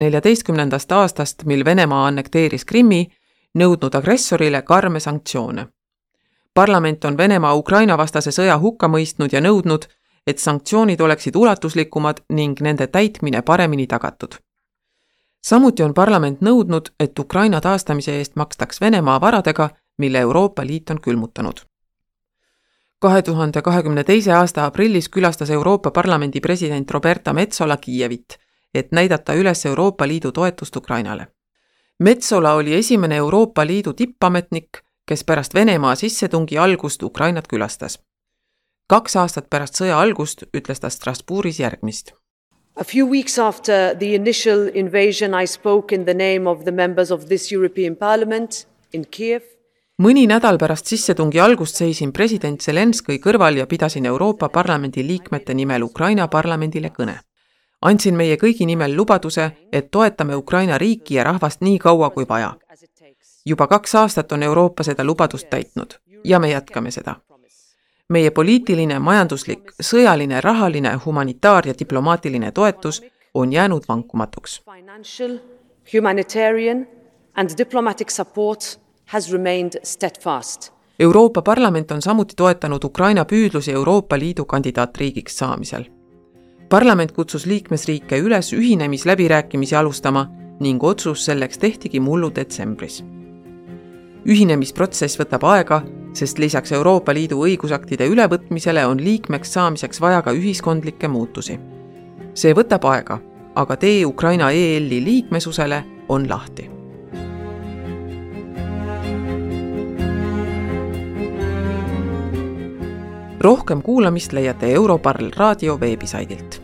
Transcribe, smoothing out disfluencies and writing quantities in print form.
2014. aastast, mil Venemaa annekteeris Krimmi, nõudnud agressorile karme sanktsioone. Parlament on Venemaa Ukraina vastase sõja hukka mõistnud ja nõudnud, et sanktsioonid oleksid ulatuslikumad ning nende täitmine paremini tagatud. Samuti on parlament nõudnud, et Ukraina taastamise eest makstaks Venemaa varadega, mille Euroopa Liit on külmutanud. 2022. aasta aprillis külastas Euroopa Parlamendi president Roberta Metsola Kiievit, et näidata üles Euroopa Liidu toetust Ukrainale. Metsola oli esimene Euroopa Liidu tippametnik, kes pärast Venemaa sissetungi algust Ukrainat külastas. 2 aastat pärast sõja algust ütles ta Strasbourgis järgmist. A few weeks after the initial invasion, I spoke in the name of the members of this European Parliament in Kiev. Mõni nädal pärast sissetungi algust seisin president Zelenskõi kõrval ja pidasin Euroopa Parlamendi liikmete nimel Ukraina parlamendile kõne. Andsin meie kõigi nimel lubaduse, et toetame Ukraina riiki ja rahvast nii kaua kui vaja. Juba 2 aastat on Euroopa seda lubadust täitnud ja me jätkame seda. Meie poliitiline, majanduslik, sõjaline, rahaline, humanitaar- ja diplomaatiline toetus on jäänud vankumatuks. Financial, humanitarian and diplomatic support has remained steadfast. Euroopa Parlament on samuti toetanud Ukraina püüdlusi Euroopa Liidu kandidaatriigiks saamisel. Parlament kutsus liikmesriike üles ühinemisläbirääkimisi alustama ning otsus selleks tehtigi mullu detsembris. Ühinemisprotsess võtab aega, sest lisaks Euroopa Liidu õigusaktide ülevõtmisele on liikmeks saamiseks vaja ka ühiskondlikke muutusi. See võtab aega, aga tee Ukraina EL-i liikmesusele on lahti. Rohkem kuulamist leiate Europarl raadio veebisaidilt.